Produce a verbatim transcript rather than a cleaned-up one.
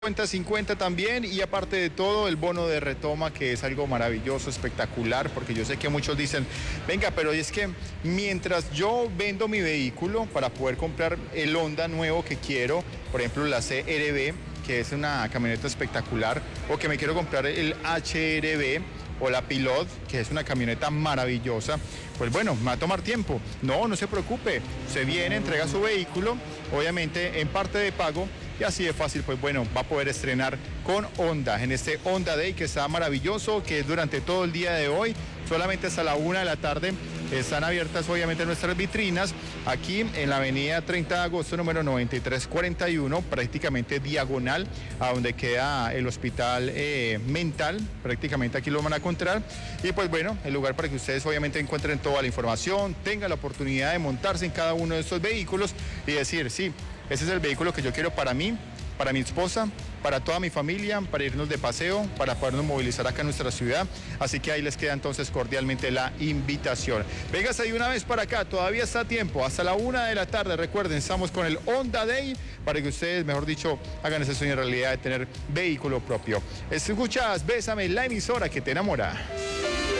cincuenta cincuenta también, y aparte de todo el bono de retoma, que es algo maravilloso, espectacular, porque yo sé que muchos dicen, venga, pero es que mientras yo vendo mi vehículo para poder comprar el Honda nuevo que quiero, por ejemplo la C R V, que es una camioneta espectacular, o que me quiero comprar el H R V o la Pilot, que es una camioneta maravillosa, pues bueno, me va a tomar tiempo. No, no se preocupe, se viene, entrega su vehículo, obviamente en parte de pago, y así de fácil, pues bueno, va a poder estrenar con Honda, en este Honda Day que está maravilloso, que es durante todo el día de hoy, solamente hasta la una de la tarde. Están abiertas obviamente nuestras vitrinas aquí en la avenida treinta de agosto número noventa y tres cuarenta y uno, prácticamente diagonal a donde queda el hospital eh, mental, prácticamente aquí lo van a encontrar. Y pues bueno, el lugar para que ustedes obviamente encuentren toda la información, tengan la oportunidad de montarse en cada uno de estos vehículos y decir, sí, ese es el vehículo que yo quiero para mí, para mi esposa, para toda mi familia, para irnos de paseo, para podernos movilizar acá en nuestra ciudad. Así que ahí les queda entonces cordialmente la invitación. Véngase de una vez para acá, todavía está a tiempo, hasta la una de la tarde. Recuerden, estamos con el Honda Day para que ustedes, mejor dicho, hagan ese sueño en realidad de tener vehículo propio. Escuchas, Bésame, la emisora que te enamora.